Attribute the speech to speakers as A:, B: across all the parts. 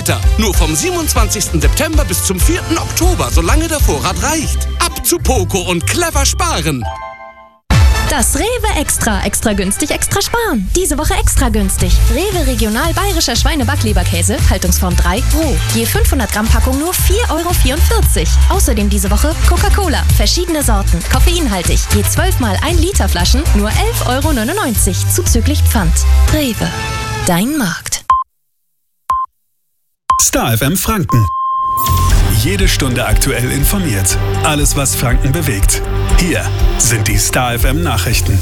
A: später. Nur vom 27. September bis zum 4. Oktober, solange der Vorrat reicht. Ab zu Poco und clever sparen.
B: Das Rewe Extra. Extra günstig, extra sparen. Diese Woche extra günstig. Rewe Regional Bayerischer Schweine-Backleberkäse, Haltungsform 3, roh. Je 500 Gramm Packung nur 4,44 €. Außerdem diese Woche Coca-Cola. Verschiedene Sorten. Koffeinhaltig. Je 12 mal 1 Liter Flaschen nur 11,99 € zuzüglich Pfand. Rewe. Dein Markt.
C: Star FM Franken. Jede Stunde aktuell informiert. Alles, was Franken bewegt. Hier sind die Star FM Nachrichten.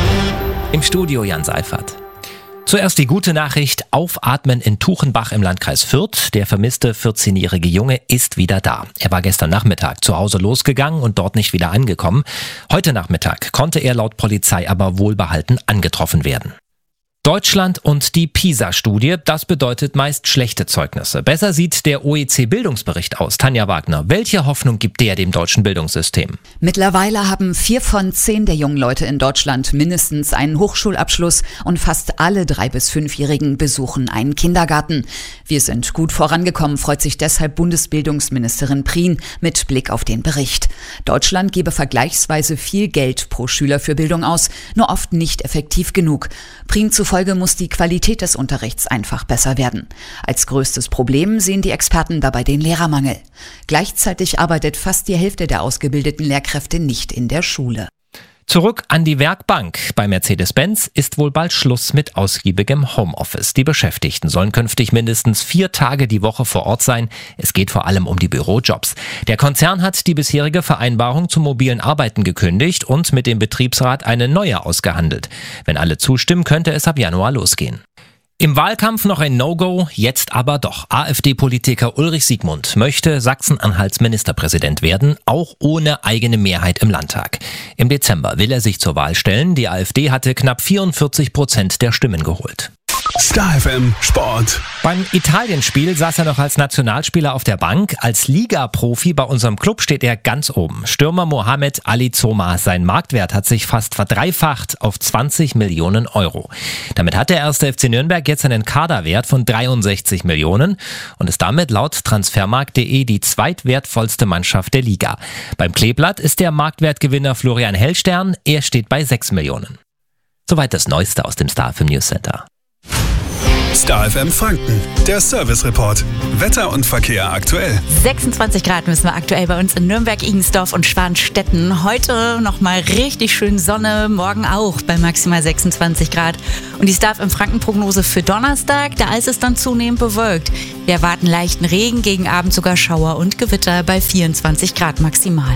D: Im Studio Jan Seifert. Zuerst die gute Nachricht: Aufatmen in Tuchenbach im Landkreis Fürth. Der vermisste 14-jährige Junge ist wieder da. Er war gestern Nachmittag zu Hause losgegangen und dort nicht wieder angekommen. Heute Nachmittag konnte er laut Polizei aber wohlbehalten angetroffen werden. Deutschland und die PISA-Studie, das bedeutet meist schlechte Zeugnisse. Besser sieht der OEC-Bildungsbericht aus. Tanja Wagner, welche Hoffnung gibt der dem deutschen Bildungssystem?
E: Mittlerweile haben 4 von 10 der jungen Leute in Deutschland mindestens einen Hochschulabschluss und fast alle 3- bis 5-Jährigen besuchen einen Kindergarten. Wir sind gut vorangekommen, freut sich deshalb Bundesbildungsministerin Prien mit Blick auf den Bericht. Deutschland gebe vergleichsweise viel Geld pro Schüler für Bildung aus, nur oft nicht effektiv genug. Prien zufolge muss die Qualität des Unterrichts einfach besser werden. Als größtes Problem sehen die Experten dabei den Lehrermangel. Gleichzeitig arbeitet fast die Hälfte der ausgebildeten Lehrkräfte nicht in der Schule.
D: Zurück an die Werkbank. Bei Mercedes-Benz ist wohl bald Schluss mit ausgiebigem Homeoffice. Die Beschäftigten sollen künftig mindestens 4 Tage die Woche vor Ort sein. Es geht vor allem um die Bürojobs. Der Konzern hat die bisherige Vereinbarung zum mobilen Arbeiten gekündigt und mit dem Betriebsrat eine neue ausgehandelt. Wenn alle zustimmen, könnte es ab Januar losgehen. Im Wahlkampf noch ein No-Go, jetzt aber doch. AfD-Politiker Ulrich Siegmund möchte Sachsen-Anhalts Ministerpräsident werden, auch ohne eigene Mehrheit im Landtag. Im Dezember will er sich zur Wahl stellen. Die AfD hatte knapp 44% der Stimmen geholt.
C: Star FM Sport.
D: Beim Italienspiel saß er noch als Nationalspieler auf der Bank. Als Liga-Profi bei unserem Club steht er ganz oben. Stürmer Mohamed Ali Zoma. Sein Marktwert hat sich fast verdreifacht auf 20 Millionen €. Damit hat der 1. FC Nürnberg jetzt einen Kaderwert von 63 Millionen und ist damit laut Transfermarkt.de die zweitwertvollste Mannschaft der Liga. Beim Kleeblatt ist der Marktwertgewinner Florian Hellstern. Er steht bei 6 Millionen. Soweit das Neueste aus dem Star FM News Center.
C: Star FM Franken, der Service Report. Wetter und Verkehr aktuell.
F: 26 Grad müssen wir aktuell bei uns in Nürnberg, Igensdorf und Schwanstetten. Heute nochmal richtig schön Sonne, morgen auch bei maximal 26 Grad. Und die Star FM Franken-Prognose für Donnerstag, da ist es dann zunehmend bewölkt. Wir erwarten leichten Regen, gegen Abend sogar Schauer und Gewitter bei 24 Grad maximal.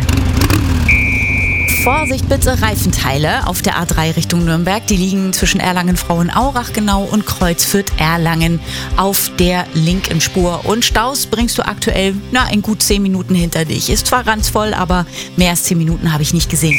F: Vorsicht bitte, Reifenteile auf der A3 Richtung Nürnberg. Die liegen zwischen Erlangen-Frauenaurach genau und Kreuzfürth-Erlangen auf der linken Spur. Und Staus bringst du aktuell in gut 10 Minuten hinter dich. Ist zwar ranzvoll, aber mehr als 10 Minuten habe ich nicht gesehen.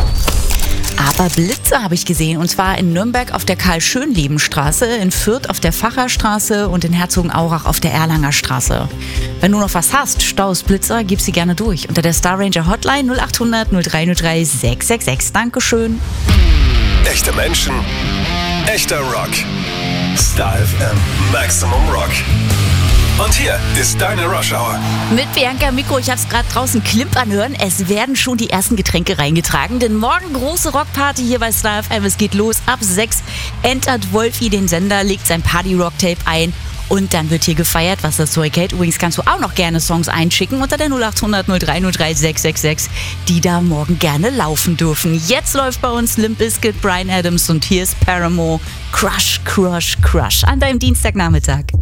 F: Aber Blitze habe ich gesehen, und zwar in Nürnberg auf der Karl-Schönleben-Straße, in Fürth auf der Facherstraße und in Herzogenaurach auf der Erlanger Straße. Wenn du noch was hast, Staus, Blitzer, gib sie gerne durch. Unter der Star Ranger Hotline 0800 0303 666. Dankeschön.
C: Echte Menschen, echter Rock. Star FM Maximum Rock. Und hier ist deine Rush Hour.
F: Mit Bianca Mikko, ich habe es gerade draußen klimpern hören. Es werden schon die ersten Getränke reingetragen. Denn morgen große Rockparty hier bei Star FM. Es geht los. Ab 6 entert Wolfi den Sender, legt sein Party-Rock-Tape ein. Und dann wird hier gefeiert, was das Zeug hält. Übrigens kannst du auch noch gerne Songs einschicken unter der 0800 0303 666, die da morgen gerne laufen dürfen. Jetzt läuft bei uns Limp Bizkit, Bryan Adams und hier ist Paramore. Crush, Crush, Crush an deinem Dienstagnachmittag.